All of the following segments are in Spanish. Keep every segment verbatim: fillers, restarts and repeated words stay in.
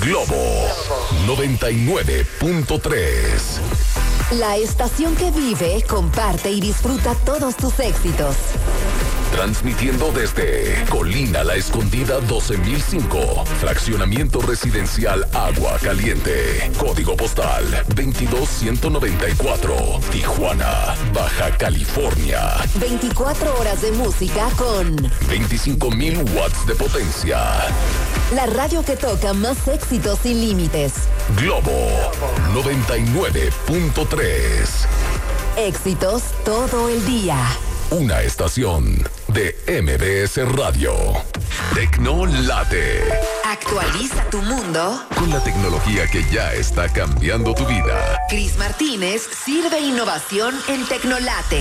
Globo noventa y nueve punto tres. La estación que vive, comparte y disfruta todos tus éxitos. Transmitiendo desde Colina La Escondida doce mil cinco, Fraccionamiento Residencial Agua Caliente, Código Postal veintidós ciento noventa y cuatro, Tijuana, Baja California. veinticuatro horas de música con veinticinco mil watts de potencia. La radio que toca más éxitos sin límites. Globo noventa y nueve punto tres. Éxitos todo el día. Una estación de M B S Radio. Tecnolate. Actualiza tu mundo con la tecnología que ya está cambiando tu vida. Cris Martínez sirve innovación en Tecnolate.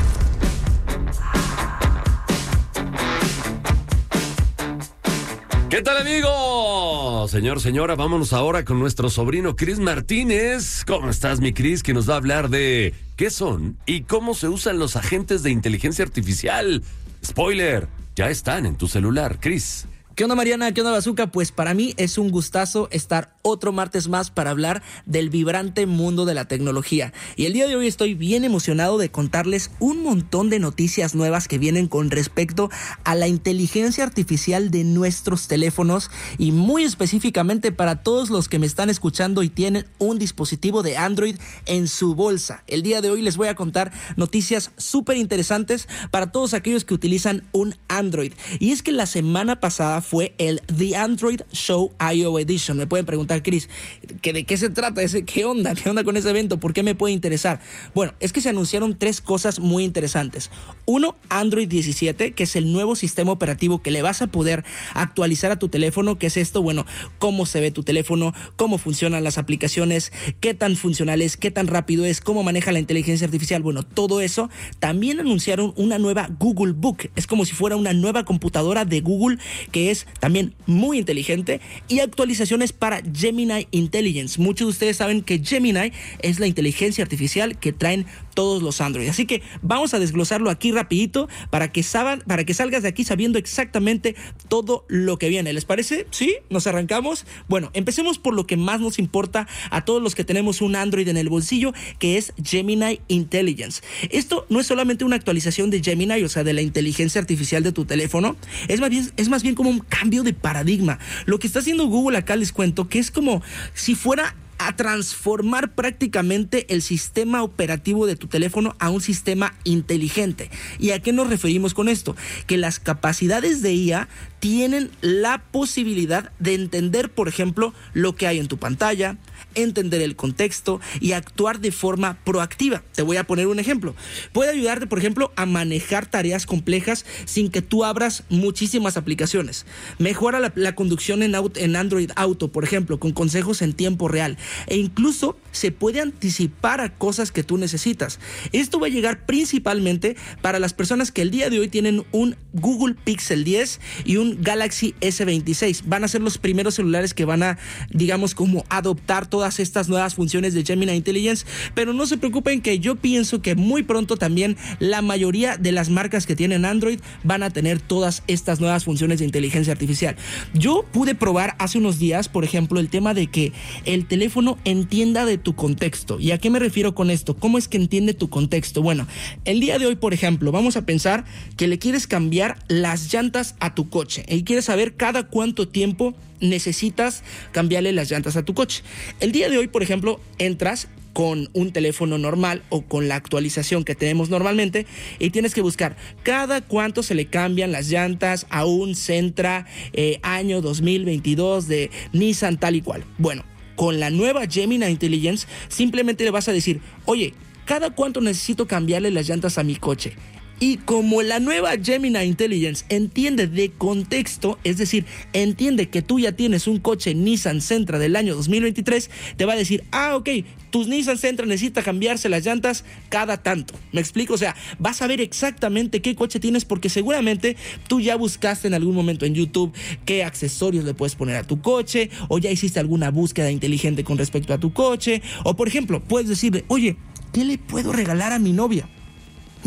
¿Qué tal, amigos? Señor, señora, vámonos ahora con nuestro sobrino Cris Martínez. ¿Cómo estás, mi Cris? Que nos va a hablar de qué son y cómo se usan los agentes de inteligencia artificial. Spoiler, ya están en tu celular, Cris. ¿Qué onda, Mariana? ¿Qué onda, Bazooka? Pues para mí es un gustazo estar otro martes más para hablar del vibrante mundo de la tecnología. Y el día de hoy estoy bien emocionado de contarles un montón de noticias nuevas que vienen con respecto a la inteligencia artificial de nuestros teléfonos y muy específicamente para todos los que me están escuchando y tienen un dispositivo de Android en su bolsa. El día de hoy les voy a contar noticias súper interesantes para todos aquellos que utilizan un Android. Y es que la semana pasada fue el The Android Show I O Edition. Me pueden preguntar, Cris, ¿que ¿de qué se trata? Ese, ¿Qué onda? ¿Qué onda con ese evento? ¿Por qué me puede interesar? Bueno, es que se anunciaron tres cosas muy interesantes. Uno, Android diecisiete, que es el nuevo sistema operativo que le vas a poder actualizar a tu teléfono. ¿Qué es esto? Bueno, cómo se ve tu teléfono, cómo funcionan las aplicaciones, qué tan funcional es, qué tan rápido es, cómo maneja la inteligencia artificial. Bueno, todo eso. También anunciaron una nueva Google Book. Es como si fuera una nueva computadora de Google que es también muy inteligente, y actualizaciones para Gemini Intelligence. Muchos de ustedes saben que Gemini es la inteligencia artificial que traen todos los Android. Así que vamos a desglosarlo aquí rapidito para que, saban, para que salgas de aquí sabiendo exactamente todo lo que viene. ¿Les parece? ¿Sí? ¿Nos arrancamos? Bueno, empecemos por lo que más nos importa a todos los que tenemos un Android en el bolsillo, que es Gemini Intelligence. Esto no es solamente una actualización de Gemini, o sea, de la inteligencia artificial de tu teléfono. Es más bien, es más bien como un cambio de paradigma. Lo que está haciendo Google acá, les cuento que es como si fuera a transformar prácticamente el sistema operativo de tu teléfono a un sistema inteligente. ¿Y a qué nos referimos con esto? Que las capacidades de I A tienen la posibilidad de entender, por ejemplo, lo que hay en tu pantalla, entender el contexto y actuar de forma proactiva. Te voy a poner un ejemplo. Puede ayudarte, por ejemplo, a manejar tareas complejas sin que tú abras muchísimas aplicaciones. Mejora la, la conducción en, auto, en Android Auto, por ejemplo, con consejos en tiempo real. E incluso se puede anticipar a cosas que tú necesitas. Esto va a llegar principalmente para las personas que el día de hoy tienen un Google Pixel diez y un Galaxy ese veintiséis. Van a ser los primeros celulares que van a, digamos, como adoptar todas estas nuevas funciones de Gemini Intelligence, pero no se preocupen, que yo pienso que muy pronto también la mayoría de las marcas que tienen Android van a tener todas estas nuevas funciones de inteligencia artificial. Yo pude probar hace unos días, por ejemplo, el tema de que el teléfono entienda de tu contexto. ¿Y a qué me refiero con esto? ¿Cómo es que entiende tu contexto? Bueno, el día de hoy, por ejemplo, vamos a pensar que le quieres cambiar las llantas a tu coche y quieres saber cada cuánto tiempo necesitas cambiarle las llantas a tu coche. El día de hoy, por ejemplo, entras con un teléfono normal o con la actualización que tenemos normalmente y tienes que buscar cada cuánto se le cambian las llantas a un Sentra eh, año dos mil veintidós de Nissan tal y cual. Bueno, con la nueva Gemini Intelligence simplemente le vas a decir, oye, ¿cada cuánto necesito cambiarle las llantas a mi coche? Y como la nueva Gemini Intelligence entiende de contexto, es decir, entiende que tú ya tienes un coche Nissan Sentra del año dos mil veintitrés, te va a decir, ah, ok, tus Nissan Sentra necesita cambiarse las llantas cada tanto. ¿Me explico? O sea, vas a ver exactamente qué coche tienes, porque seguramente tú ya buscaste en algún momento en YouTube qué accesorios le puedes poner a tu coche, o ya hiciste alguna búsqueda inteligente con respecto a tu coche, o por ejemplo, puedes decirle, oye, ¿qué le puedo regalar a mi novia?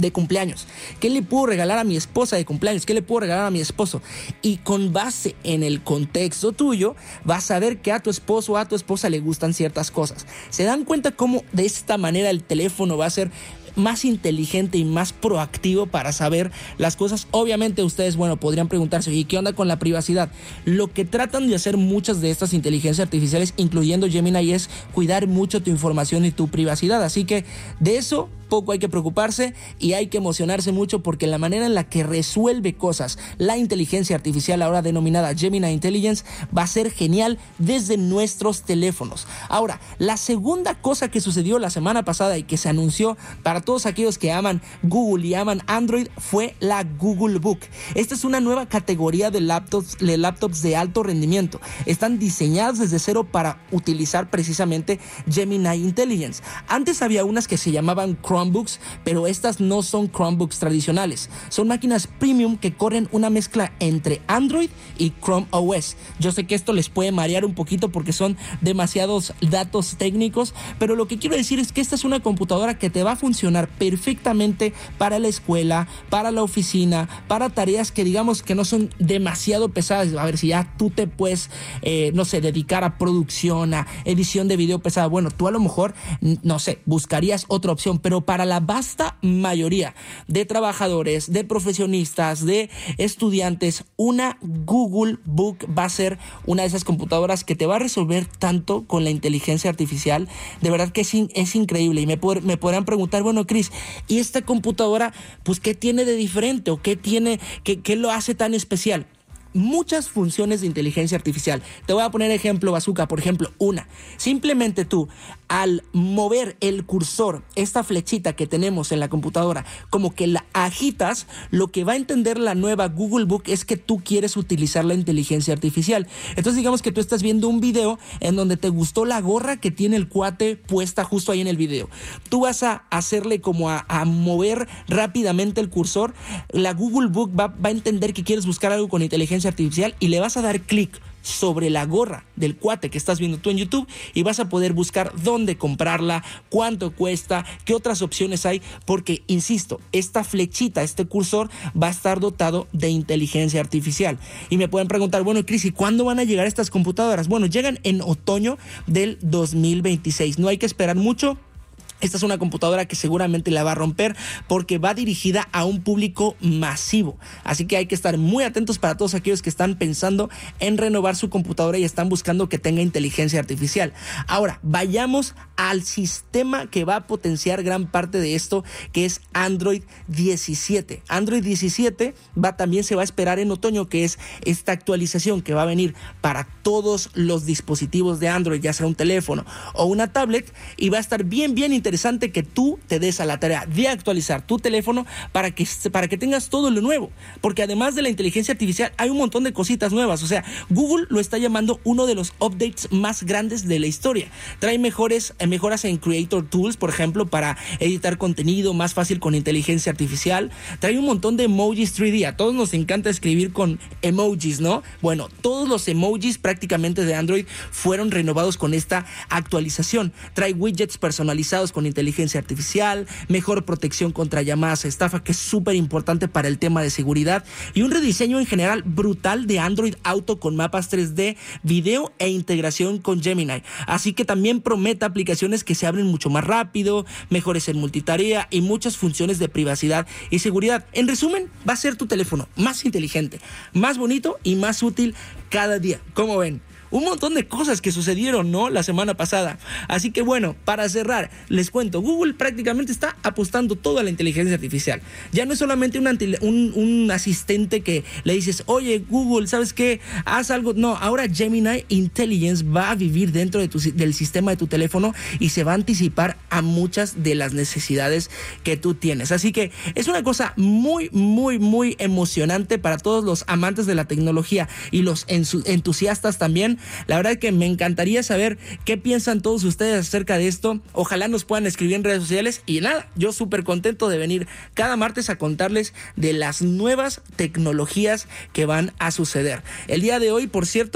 de cumpleaños? ¿Qué le puedo regalar a mi esposa de cumpleaños? ¿Qué le puedo regalar a mi esposo? Y con base en el contexto tuyo, vas a ver que a tu esposo o a tu esposa le gustan ciertas cosas. ¿Se dan cuenta cómo de esta manera el teléfono va a ser más inteligente y más proactivo para saber las cosas? Obviamente ustedes, bueno, podrían preguntarse, ¿y qué onda con la privacidad? Lo que tratan de hacer muchas de estas inteligencias artificiales, incluyendo Gemini, es cuidar mucho tu información y tu privacidad. Así que de eso poco hay que preocuparse y hay que emocionarse mucho, porque la manera en la que resuelve cosas la inteligencia artificial, ahora denominada Gemini Intelligence, va a ser genial desde nuestros teléfonos. Ahora, la segunda cosa que sucedió la semana pasada y que se anunció para todos aquellos que aman Google y aman Android fue la Google Book. Esta es una nueva categoría de laptops, de laptops de alto rendimiento. Están diseñadas desde cero para utilizar precisamente Gemini Intelligence. Antes había unas que se llamaban Chromebooks, pero estas no son Chromebooks tradicionales. Son máquinas premium que corren una mezcla entre Android y Chrome O S. Yo sé que esto les puede marear un poquito porque son demasiados datos técnicos, pero lo que quiero decir es que esta es una computadora que te va a funcionar perfectamente para la escuela, para la oficina, para tareas que digamos que no son demasiado pesadas. A ver, si ya tú te puedes, eh, no sé, dedicar a producción, a edición de video pesada, bueno, tú a lo mejor, no sé, buscarías otra opción, pero para la vasta mayoría de trabajadores, de profesionistas, de estudiantes, una Google Book va a ser una de esas computadoras que te va a resolver tanto con la inteligencia artificial. De verdad que es, in- es increíble. Y me, pod- me podrán preguntar, bueno, Chris, ¿y esta computadora, pues qué tiene de diferente o qué tiene, qué, qué lo hace tan especial? Muchas funciones de inteligencia artificial. Te voy a poner ejemplo, Bazooka. Por ejemplo, una. Simplemente tú, al mover el cursor, esta flechita que tenemos en la computadora, como que la agitas, lo que va a entender la nueva Google Book es que tú quieres utilizar la inteligencia artificial. Entonces, digamos que tú estás viendo un video en donde te gustó la gorra que tiene el cuate puesta justo ahí en el video. Tú vas a hacerle como a, a mover rápidamente el cursor. La Google Book va, va a entender que quieres buscar algo con inteligencia artificial y le vas a dar clic sobre la gorra del cuate que estás viendo tú en YouTube y vas a poder buscar dónde comprarla, cuánto cuesta, qué otras opciones hay, porque, insisto, esta flechita, este cursor va a estar dotado de inteligencia artificial. Y me pueden preguntar, bueno, Chris, ¿y cuándo van a llegar estas computadoras? Bueno, llegan en otoño del dos mil veintiséis. No hay que esperar mucho. Esta es una computadora que seguramente la va a romper porque va dirigida a un público masivo. Así que hay que estar muy atentos para todos aquellos que están pensando en renovar su computadora y están buscando que tenga inteligencia artificial. Ahora, vayamos al sistema que va a potenciar gran parte de esto, que es Android diecisiete. Android diecisiete va, también se va a esperar en otoño, que es esta actualización que va a venir para todos los dispositivos de Android, ya sea un teléfono o una tablet, y va a estar bien, bien interesante. Interesante que tú te des a la tarea de actualizar tu teléfono para que, para que tengas todo lo nuevo, porque además de la inteligencia artificial hay un montón de cositas nuevas. O sea, Google lo está llamando uno de los updates más grandes de la historia. Trae mejores, mejoras en Creator Tools, por ejemplo, para editar contenido más fácil con inteligencia artificial. Trae un montón de emojis tres D. A todos nos encanta escribir con emojis, ¿no? Bueno, todos los emojis prácticamente de Android fueron renovados con esta actualización. Trae widgets personalizados con inteligencia artificial, mejor protección contra llamadas a estafa, que es súper importante para el tema de seguridad, y un rediseño en general brutal de Android Auto con mapas tres D, video e integración con Gemini. Así que también promete aplicaciones que se abren mucho más rápido, mejores en multitarea y muchas funciones de privacidad y seguridad. En resumen, va a ser tu teléfono más inteligente, más bonito y más útil cada día. ¿Cómo ven? Un montón de cosas que sucedieron, ¿no?, la semana pasada. Así que bueno, para cerrar, les cuento, Google prácticamente está apostando todo a la inteligencia artificial. Ya no es solamente un, un, un asistente que le dices, oye Google, ¿sabes qué? Haz algo. No, ahora Gemini Intelligence va a vivir dentro de tu, del sistema de tu teléfono y se va a anticipar a muchas de las necesidades que tú tienes. Así que es una cosa muy, muy, muy emocionante para todos los amantes de la tecnología y los entusiastas también. La verdad es que me encantaría saber qué piensan todos ustedes acerca de esto. Ojalá nos puedan escribir en redes sociales. Y nada, yo súper contento de venir cada martes a contarles de las nuevas tecnologías que van a suceder. El día de hoy, por cierto,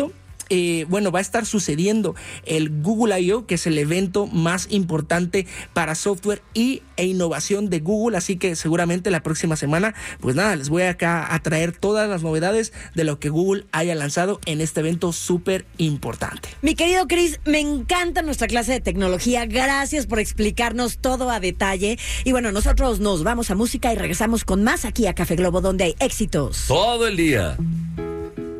eh, bueno, va a estar sucediendo el Google I O, que es el evento más importante para software y, e innovación de Google, así que seguramente la próxima semana, pues nada, les voy acá a traer todas las novedades de lo que Google haya lanzado en este evento súper importante. Mi querido Chris, me encanta nuestra clase de tecnología, gracias por explicarnos todo a detalle, y bueno, nosotros nos vamos a música y regresamos con más aquí a Café Globo, donde hay éxitos todo el día.